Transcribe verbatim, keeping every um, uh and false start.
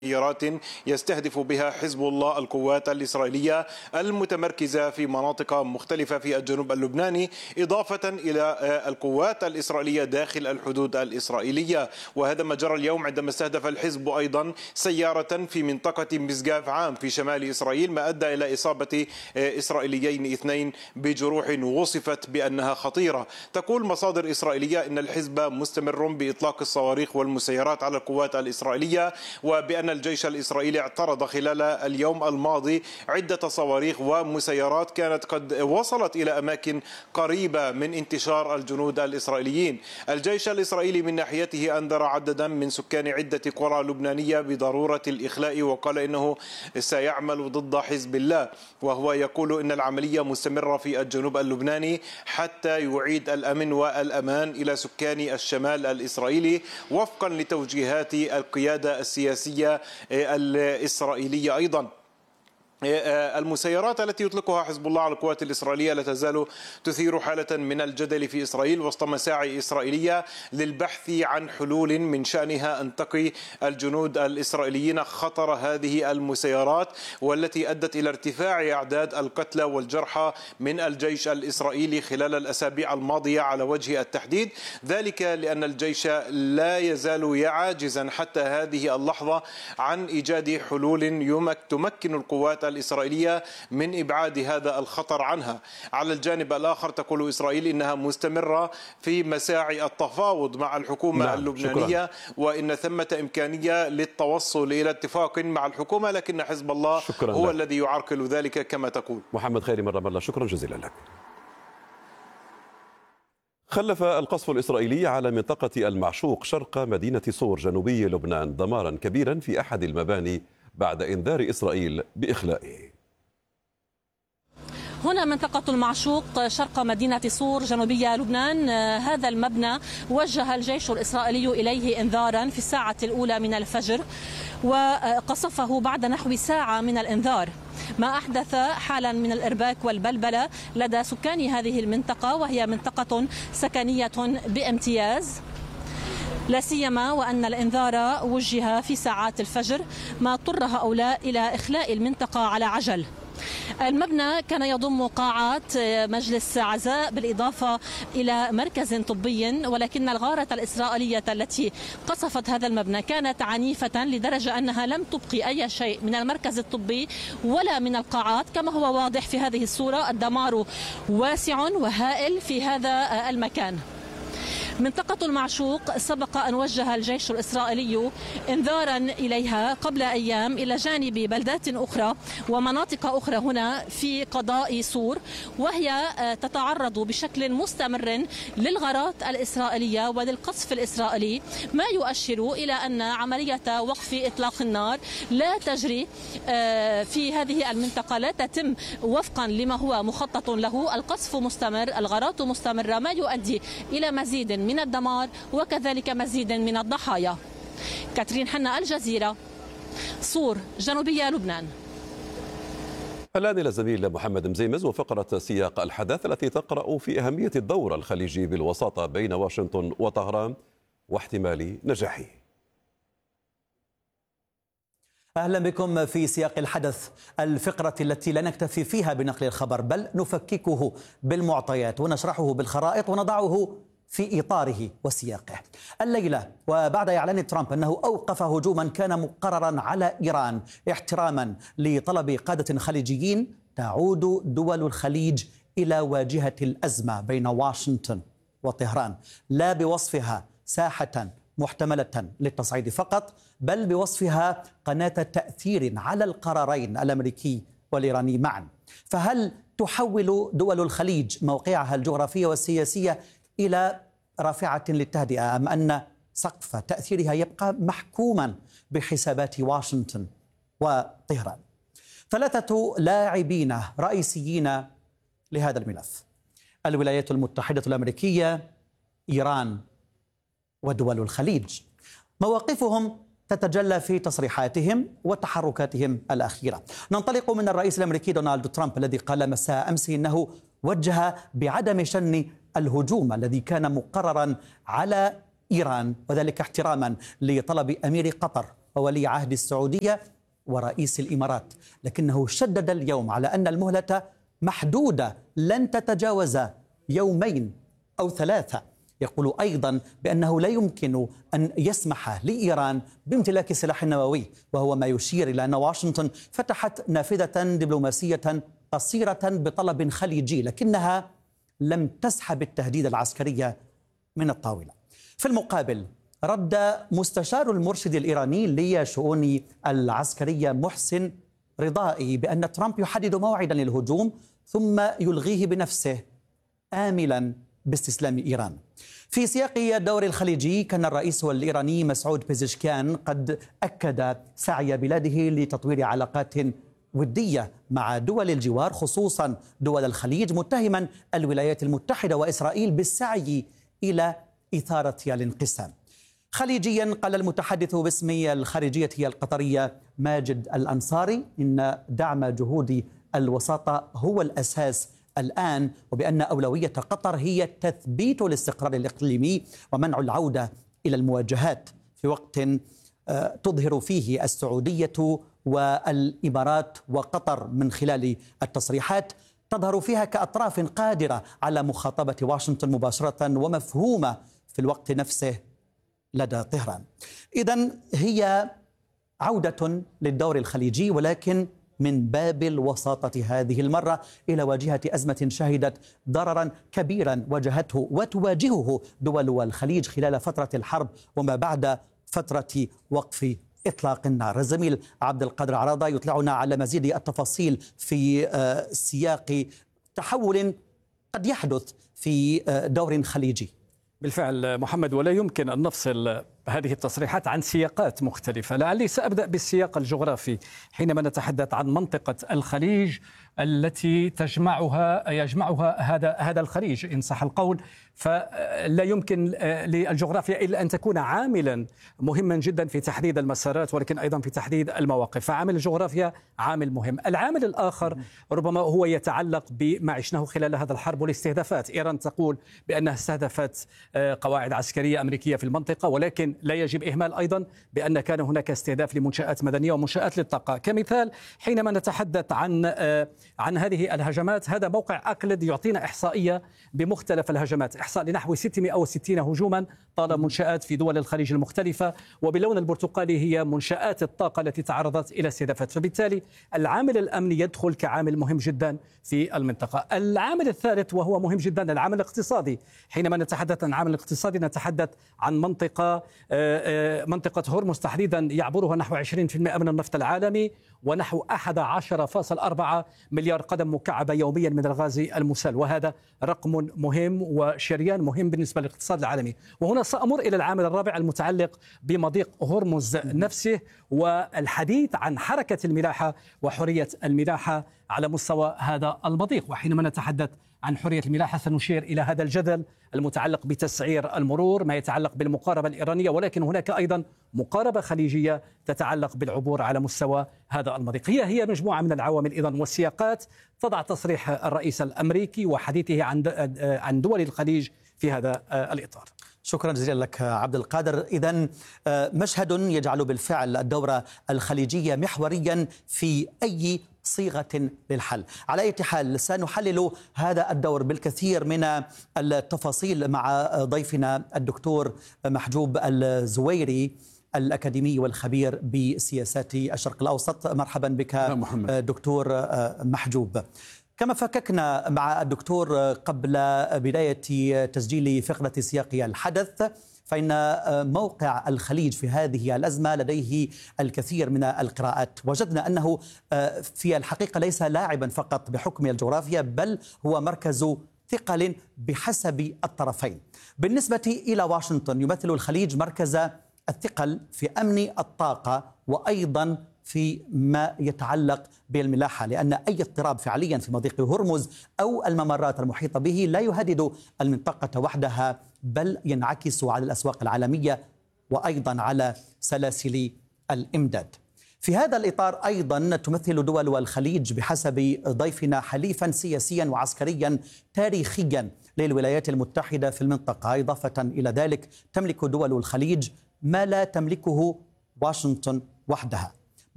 تغييرات يستهدف بها حزب الله القوات الإسرائيلية المتمركزة في مناطق مختلفة في الجنوب اللبناني، إضافة إلى القوات الإسرائيلية داخل الحدود الإسرائيلية. وهذا ما جرى اليوم عندما استهدف الحزب أيضا سيارة في منطقة مسقاف عام في شمال إسرائيل، ما أدى إلى إصابة إسرائيليين اثنين بجروح وصفت بأنها خطيرة. تقول مصادر إسرائيلية إن الحزب مستمر بإطلاق الصواريخ والمسيرات على القوات الإسرائيلية، وبأن الجيش الإسرائيلي اعترض خلال اليوم الماضي عدة صواريخ ومسيرات كانت قد وصلت إلى أماكن قريبة من انتشار الجنود الإسرائيليين. الجيش الإسرائيلي من ناحيته أنذر عددا من سكان عدة قرى لبنانية بضرورة الإخلاء، وقال إنه سيعمل ضد حزب الله، وهو يقول إن العملية مستمرة في الجنوب اللبناني حتى يعيد الأمن والأمان إلى سكان الشمال الإسرائيلي وفقا لتوجيهات القيادة السياسية الإسرائيلية. أيضا المسيرات التي يطلقها حزب الله على القوات الإسرائيلية لا تزال تثير حالة من الجدل في إسرائيل وسط مساعي إسرائيلية للبحث عن حلول من شأنها أن تقي الجنود الإسرائيليين خطر هذه المسيرات، والتي أدت إلى ارتفاع أعداد القتلى والجرحى من الجيش الإسرائيلي خلال الأسابيع الماضية على وجه التحديد. ذلك لأن الجيش لا يزال عاجزا حتى هذه اللحظة عن إيجاد حلول تمكن القوات الإسرائيلية من إبعاد هذا الخطر عنها. على الجانب الآخر تقول إسرائيل إنها مستمرة في مساعي التفاوض مع الحكومة نعم. اللبنانية، شكرا. وإن ثمة إمكانية للتوصل إلى اتفاق مع الحكومة، لكن حزب الله شكرا هو لك. الذي يعرقل ذلك كما تقول. محمد خيري مرة مرة شكرا جزيلا لك. خلف القصف الإسرائيلي على منطقة المعشوق شرق مدينة صور جنوبي لبنان دمارا كبيرا في أحد المباني بعد إنذار إسرائيل بإخلائه. هنا منطقة المعشوق شرق مدينة صور جنوبية لبنان. هذا المبنى وجه الجيش الإسرائيلي إليه إنذارا في الساعة الأولى من الفجر وقصفه بعد نحو ساعة من الإنذار، ما أحدث حالا من الإرباك والبلبلة لدى سكان هذه المنطقة، وهي منطقة سكنية بامتياز، لا سيما وأن الإنذار وجه في ساعات الفجر، ما اضطر هؤلاء إلى إخلاء المنطقة على عجل. المبنى كان يضم قاعات مجلس عزاء بالإضافة إلى مركز طبي، ولكن الغارة الإسرائيلية التي قصفت هذا المبنى كانت عنيفة لدرجة أنها لم تبقي أي شيء من المركز الطبي ولا من القاعات، كما هو واضح في هذه الصورة. الدمار واسع وهائل في هذا المكان. منطقة المعشوق سبق أن وجه الجيش الإسرائيلي إنذارا إليها قبل أيام إلى جانب بلدات أخرى ومناطق أخرى هنا في قضاء صور، وهي تتعرض بشكل مستمر للغارات الإسرائيلية وللقصف الإسرائيلي، ما يؤشر إلى أن عملية وقف إطلاق النار لا تجري في هذه المنطقة، لا تتم وفقا لما هو مخطط له. القصف مستمر، الغارات مستمرة، ما يؤدي إلى مزيد من الدمار وكذلك مزيد من الضحايا. كاترين حنا، الجزيرة، صور جنوبية لبنان. الآن إلى الزميل محمد مزيمز وفقرة سياق الحدث التي تقرأ في أهمية الدور الخليجي بالوساطة بين واشنطن وطهران واحتمال نجاحه. أهلا بكم في سياق الحدث، الفقرة التي لا نكتفي فيها بنقل الخبر بل نفككه بالمعطيات ونشرحه بالخرائط ونضعه في إطاره وسياقه. الليلة وبعد إعلان ترامب أنه أوقف هجوما كان مقررا على إيران احتراما لطلب قادة خليجيين، تعود دول الخليج إلى واجهة الأزمة بين واشنطن وطهران، لا بوصفها ساحة محتملة للتصعيد فقط، بل بوصفها قناة تأثير على القرارين الأمريكي والإيراني معا. فهل تحول دول الخليج موقعها الجغرافي والسياسي إلى رافعة للتهدئة، أم أن سقف تأثيرها يبقى محكوما بحسابات واشنطن وطهران؟ ثلاثة لاعبين رئيسيين لهذا الملف: الولايات المتحدة الأمريكية، إيران، ودول الخليج. مواقفهم تتجلى في تصريحاتهم وتحركاتهم الأخيرة. ننطلق من الرئيس الأمريكي دونالد ترامب الذي قال مساء أمس إنه وجه بعدم شن الهجوم الذي كان مقررا على إيران، وذلك احتراما لطلب أمير قطر وولي عهد السعودية ورئيس الإمارات، لكنه شدد اليوم على أن المهلة محدودة لن تتجاوز يومين أو ثلاثة. يقول أيضا بأنه لا يمكن أن يسمح لإيران بامتلاك سلاح نووي، وهو ما يشير إلى أن واشنطن فتحت نافذة دبلوماسية قصيرة بطلب خليجي، لكنها لم تسحب التهديد العسكري من الطاولة. في المقابل رد مستشار المرشد الإيراني لشؤون العسكرية محسن رضائي بأن ترامب يحدد موعدا للهجوم ثم يلغيه بنفسه، آملا باستسلام إيران. في سياق الدور الخليجي كان الرئيس الإيراني مسعود بيزشكيان قد أكد سعي بلاده لتطوير علاقات ودية مع دول الجوار خصوصا دول الخليج، متهما الولايات المتحدة وإسرائيل بالسعي إلى إثارة الانقسام. خليجيا قال المتحدث باسم الخارجية القطرية ماجد الأنصاري إن دعم جهود الوساطة هو الأساس الآن، وبأن أولوية قطر هي تثبيت الاستقرار الإقليمي ومنع العودة إلى المواجهات في وقت تظهر فيه السعودية والإمارات وقطر من خلال التصريحات تظهر فيها كأطراف قادرة على مخاطبة واشنطن مباشرة ومفهومة في الوقت نفسه لدى طهران. إذن هي عودة للدور الخليجي، ولكن من باب الوساطة هذه المرة إلى واجهة أزمة شهدت ضررا كبيرا واجهته وتواجهه دول الخليج خلال فترة الحرب وما بعد فترة وقف إطلاق النار. الزميل عبد القادر عراضة يطلعنا على مزيد التفاصيل في سياق تحول قد يحدث في دور خليجي. بالفعل محمد، ولا يمكن أن نفصل هذه التصريحات عن سياقات مختلفة. لعلي سأبدأ بالسياق الجغرافي حينما نتحدث عن منطقة الخليج التي تجمعها يجمعها هذا هذا الخليج إن صح القول، فلا يمكن للجغرافيا إلا أن تكون عاملا مهما جدا في تحديد المسارات، ولكن أيضا في تحديد المواقف. فعامل الجغرافيا عامل مهم. العامل الآخر ربما هو يتعلق بما عشناه خلال هذا الحرب والاستهدافات. إيران تقول بأنها استهدفت قواعد عسكرية أمريكية في المنطقة، ولكن لا يجب إهمال أيضا بأن كان هناك استهداف لمنشآت مدنية ومنشآت للطاقة. كمثال حينما نتحدث عن عن هذه الهجمات، هذا موقع أكلد يعطينا إحصائية بمختلف الهجمات، إحصاء لنحو ستمائة وستين هجوما طال منشآت في دول الخليج المختلفة، وباللون البرتقالي هي منشآت الطاقة التي تعرضت إلى استهدافات. فبالتالي العامل الأمني يدخل كعامل مهم جدا في المنطقة. العامل الثالث وهو مهم جدا العامل الاقتصادي. حينما نتحدث عن العامل الاقتصادي نتحدث عن منطقة منطقة هرمز تحديدا يعبرها نحو عشرين بالمئة من النفط العالمي ونحو أحد عشر فاصلة أربعة مليار قدم مكعبة يوميا من الغاز المسال، وهذا رقم مهم وشريان مهم بالنسبة للاقتصاد العالمي. وهنا سأمر إلى العامل الرابع المتعلق بمضيق هرمز نفسه والحديث عن حركة الملاحة وحرية الملاحة على مستوى هذا المضيق. وحينما نتحدث عن حرية الملاحة سنشير إلى هذا الجدل المتعلق بتسعير المرور، ما يتعلق بالمقاربة الإيرانية، ولكن هناك أيضا مقاربة خليجية تتعلق بالعبور على مستوى هذا المضيق. هي هي مجموعة من العوامل إذن والسياقات تضع تصريح الرئيس الأمريكي وحديثه عن عن دول الخليج في هذا الإطار. شكرا جزيلا لك عبد القادر. إذن مشهد يجعل بالفعل الدورة الخليجية محوريا في أي صيغة للحل. على أي حال سنحلل هذا الدور بالكثير من التفاصيل مع ضيفنا الدكتور محجوب الزويري الأكاديمي والخبير بسياسات الشرق الأوسط. مرحبا بك دكتور محجوب. كما فككنا مع الدكتور قبل بداية تسجيل فقرة سياق الحدث، فإن موقع الخليج في هذه الأزمة لديه الكثير من القراءات. وجدنا أنه في الحقيقة ليس لاعبا فقط بحكم الجغرافيا، بل هو مركز ثقل بحسب الطرفين. بالنسبة إلى واشنطن يمثل الخليج مركز الثقل في أمن الطاقة وأيضا في ما يتعلق بالملاحة، لأن أي اضطراب فعليا في مضيق هرمز أو الممرات المحيطة به لا يهدد المنطقة وحدها، بل ينعكس على الأسواق العالمية وأيضا على سلاسل الإمداد. في هذا الإطار أيضا تمثل دول الخليج بحسب ضيفنا حليفا سياسيا وعسكريا تاريخيا للولايات المتحدة في المنطقة. إضافة إلى ذلك تملك دول الخليج ما لا تملكه واشنطن وحدها.